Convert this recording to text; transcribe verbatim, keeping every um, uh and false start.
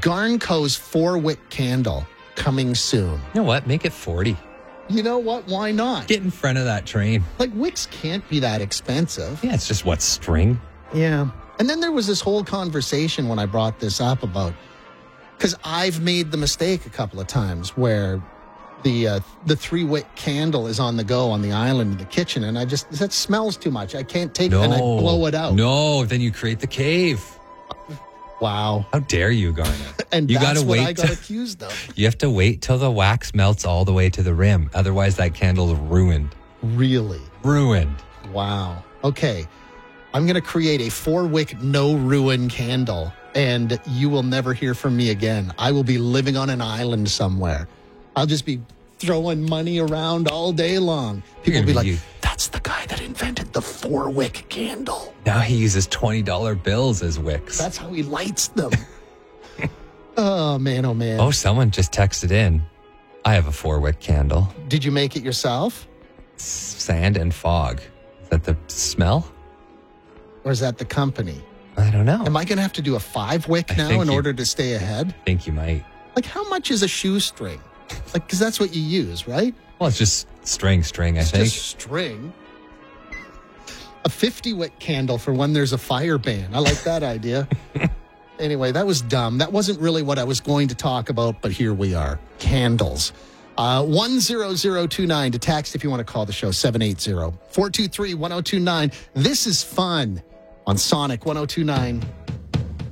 Garnco's four-wick candle coming soon. You know what? Make it forty. You know what? Why not? Get in front of that train. Like, wicks can't be that expensive. Yeah, it's just what, string? Yeah. And then there was this whole conversation when I brought this up about, because I've made the mistake a couple of times where the uh, the three-wick candle is on the go on the island in the kitchen, and I just, that smells too much. I can't take no. it, and I blow it out. No, then you create the cave. Wow. How dare you, Garnet? And you that's gotta what wait I got to, accused of. You have to wait till the wax melts all the way to the rim. Otherwise, that candle's ruined. Really? Ruined. Wow. Okay. I'm going to create a four-wick no-ruin candle, and you will never hear from me again. I will be living on an island somewhere. I'll just be throwing money around all day long. People will be like, you. that's the guy that invented the four-wick candle. Now he uses twenty dollar bills as wicks. That's how he lights them. Oh, man, oh, man. Oh, someone just texted in. I have a four-wick candle. Did you make it yourself? Sand and fog. Is that the smell? Or is that the company? I don't know. Am I going to have to do a five-wick I now think in you- order to stay ahead? I think you might. Like, how much is a shoestring? Like, because that's what you use, right? Well, it's just string, string, I It's think. just string. A fifty-wick candle for when there's a fire ban. I like that idea. Anyway, that was dumb. That wasn't really what I was going to talk about, but here we are. Candles. Uh, one zero zero two nine to text if you want to call the show, seven eight zero, four two three, one zero two nine. This is fun on Sonic one oh two nine.